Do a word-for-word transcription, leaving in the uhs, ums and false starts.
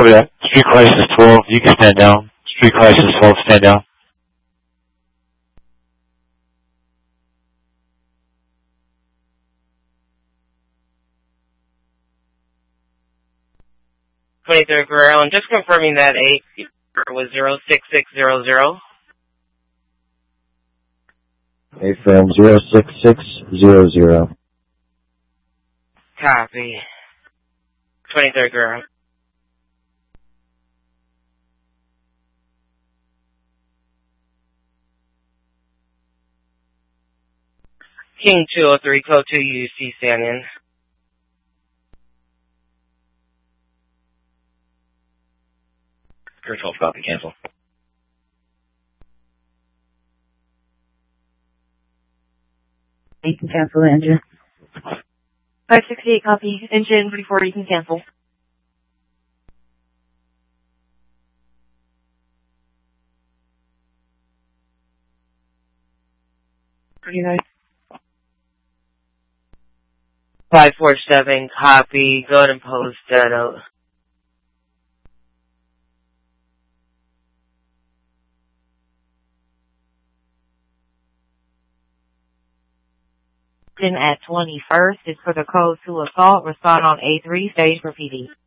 Copy that. Street crisis twelve, you can stand down. Street crisis twelve, stand down. twenty-third ground, just confirming that eight was zero six six zero zero. A firm zero six six zero zero. Copy. twenty-third ground. King two oh three, code two U C, stand in. Air twelve, copy, cancel. You can cancel the engine. five sixty-eight, copy. Engine forty-four, you can cancel. Pretty nice. five four seven, copy. Go ahead and post that out. At twenty-first is for the code two assault. Respond on A three, stage for P D.